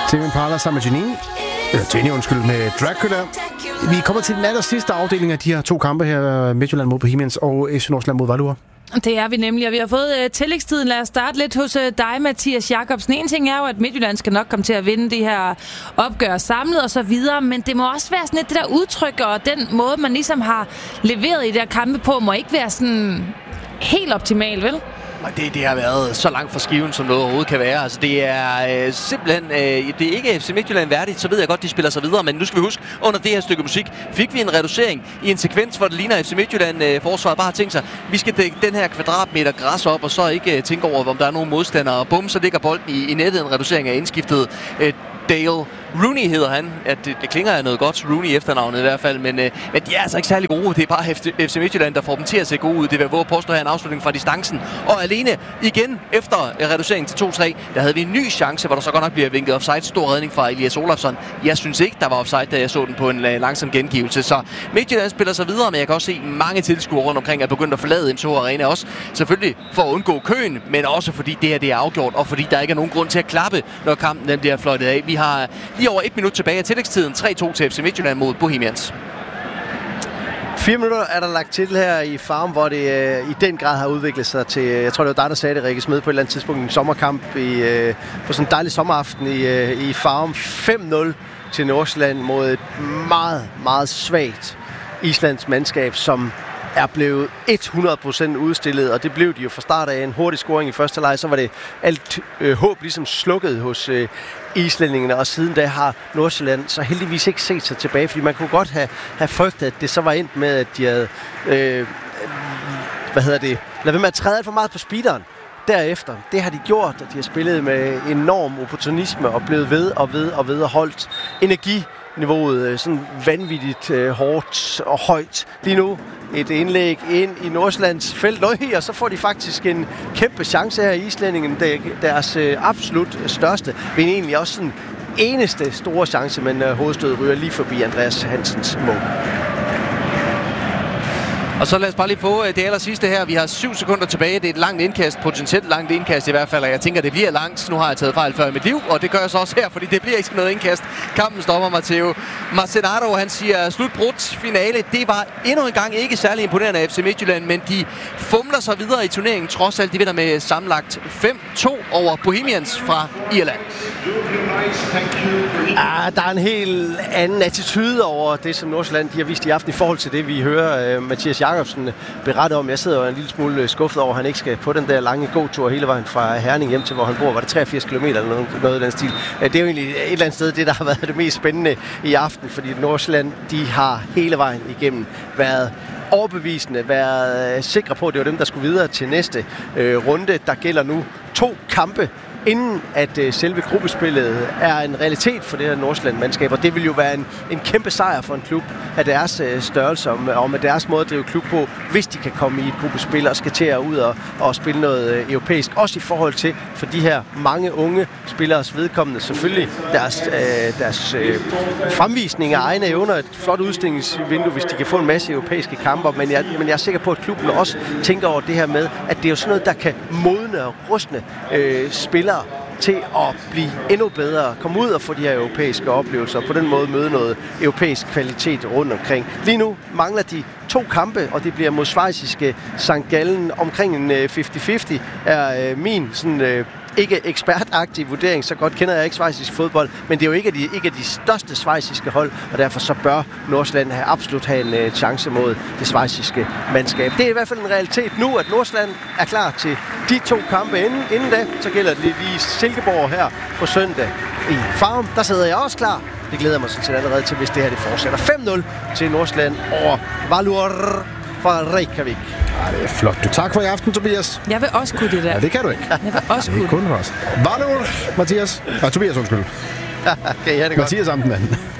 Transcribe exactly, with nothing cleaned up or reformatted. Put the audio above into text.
Tame Impala sammen med Janine. Eller Jenny, undskyld, med Dracula. Vi kommer til den aller sidste afdeling af de her to kampe her. Midtjylland mod Bohemians og F C Nordsjælland mod Valur. Det er vi nemlig, og vi har fået uh, tillægstiden. Lad os starte lidt hos uh, dig, Mathias Jakobsen. En ting er jo, at Midtjylland skal nok komme til at vinde de her opgør samlet og så videre, men det må også være sådan lidt det der udtryk, og den måde, man ligesom har leveret i de her kampe på, må ikke være sådan helt optimal, vel? Det, det har været så langt fra skiven, som noget overhovedet kan være. Altså, det er øh, simpelthen... Øh, det er ikke F C Midtjylland værdigt, så ved jeg godt, de spiller sig videre. Men nu skal vi huske, under det her stykke musik fik vi en reducering i en sekvens, hvor det ligner F C Midtjylland øh, forsvaret bare har tænkt sig, vi skal dække den her kvadratmeter græs op, og så ikke øh, tænke over, om der er nogen modstandere. Og bum, så ligger bolden i, i nettet. En reducering af indskiftet øh, Dale Rooney hedder han. Ja, det, det klinger af noget godt, Rooney efternavnet i hvert fald, men, øh, men de er altså ikke særlig gode. Det er bare F C Midtjylland, der får dem til at se gode ud. Det vil våge påstå her en afslutning fra distancen. Og alene igen efter reduceringen til to tre, der havde vi en ny chance, hvor der så godt nok bliver vinket offside. Stor redning fra Elias Olafsson. Jeg synes ikke, der var offside, da jeg så den på en langsom gengivelse. Så Midtjylland spiller sig videre, men jeg kan også se mange tilskuere rundt omkring er begyndt at forlade M T H Arena også. Selvfølgelig for at undgå køen, men også fordi det her det er afgjort, og fordi der ikke er nogen grund til at klappe, når kampen den bliver fløjtet af. Vi har lige over et minut tilbage af tillægstiden. tre to til F C Midtjylland mod Bohemians. Fire minutter er der lagt til her i Farum, hvor det øh, i den grad har udviklet sig til, jeg tror det var dig, der sagde det, Rikke Smed, på et eller andet tidspunkt, en sommerkamp i, øh, på sådan en dejlig sommeraften i, øh, i Farum. fem nul til Nordsjælland mod et meget, meget svagt islands mandskab, som er blevet hundrede procent udstillet, og det blev de jo fra start af. En hurtig scoring i første leg, så var det alt øh, håb ligesom slukket hos øh, islændingene, og siden da har Nordsjælland så heldigvis ikke set sig tilbage, fordi man kunne godt have, have frygtet, at det så var endt med, at de havde øh, hvad hedder det, lad være med at træde alt for meget på speederen derefter. Det har de gjort, og de har spillet med enorm opportunisme og blevet ved og ved og ved og holdt energiniveauet sådan vanvittigt øh, hårdt og højt. Lige nu et indlæg ind i Nordsjællands felt, og så får de faktisk en kæmpe chance her i islændingen. Deres øh, absolut største, men egentlig også sådan eneste store chance, men øh, hovedstødet ryger lige forbi Andreas Hansens mål. Og så lad os bare lige få det aller sidste her. Vi har syv sekunder tilbage. Det er et langt indkast, potentielt langt indkast i hvert fald, og jeg tænker, det bliver langt. Nu har jeg taget fejl før i mit liv, og det gør jeg så også her, fordi det bliver ikke noget indkast. Kampen stopper, Matteo Marcenaro. Han siger slutbrudt finale. Det var endnu en gang ikke særlig imponerende af F C Midtjylland, men de fumler sig videre i turneringen. Trods alt, de vinder med sammenlagt fem to over Bohemians fra Irland. Ah, der er en helt anden attitude over det, som Nordsjælland de har vist i aften i forhold til det, vi hører uh, Mathias Jakobsen berette om. Jeg sidder jo en lille smule skuffet over, at han ikke skal på den der lange gåtur hele vejen fra Herning hjem til, hvor han bor. Var det treogfirs kilometer eller noget, noget af den stil? Det er jo egentlig et eller andet sted, det der har været det mest spændende i aften, fordi Nordsjælland, de har hele vejen igennem været overbevisende, været sikre på, at det var dem, der skulle videre til næste øh, runde. Der gælder nu to kampe, inden at øh, selve gruppespillet er en realitet for det her Nordsjælland-mandskab, og det vil jo være en, en kæmpe sejr for en klub af deres øh, størrelse, og, og med deres måde at drive klub på, hvis de kan komme i et gruppespil og skal til at ud og, og spille noget øh, europæisk. Også i forhold til, for de her mange unge spilleres vedkommende, selvfølgelig deres, øh, deres øh, fremvisning af egne evner, et flot udstillingsvindue, hvis de kan få en masse europæiske kamper, men jeg, men jeg er sikker på, at klubben også tænker over det her med, at det er jo sådan noget, der kan modne og rustne øh, spillere til at blive endnu bedre, komme ud og få de her europæiske oplevelser, og på den måde møde noget europæisk kvalitet rundt omkring. Lige nu mangler de to kampe, og det bliver mod schweiziske Sankt Gallen. Omkring en halvtreds halvtreds er øh, min sådan, øh, ikke ekspertagtig vurdering, så godt kender jeg ikke schweizisk fodbold, men det er jo ikke af de, ikke af de største schweiziske hold, og derfor så bør Nordsjælland have absolut have en uh, chance mod det schweiziske mandskab. Det er i hvert fald en realitet nu, at Nordsjælland er klar til de to kampe inden. Inden da, så gælder det lige Silkeborg her på søndag i Farum. Der sidder jeg også klar. Det glæder mig sådan set allerede til, hvis det her det fortsætter. fem nul til Nordsjælland over Valur fra Reykjavik. Ja, det er flot. Du tak for i aften, Tobias. Jeg vil også kunne det der. Ja, det kan du ikke. Jeg vil også kunne det. Det er kun for os. Valur, Mathias. Ja, Tobias, undskyld. Okay, ja, det er godt. Mathias Amtmann.